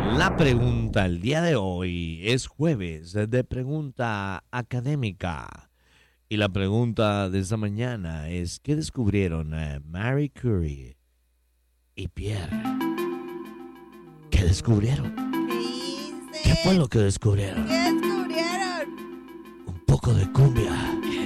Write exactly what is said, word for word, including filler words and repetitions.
La pregunta el día de hoy es jueves de pregunta académica. Y la pregunta de esta mañana es, ¿qué descubrieron eh, Marie Curie y Pierre? ¿Qué descubrieron? ¿Qué hice? ¿Qué fue lo que descubrieron? ¿Qué descubrieron? Un poco de cumbia.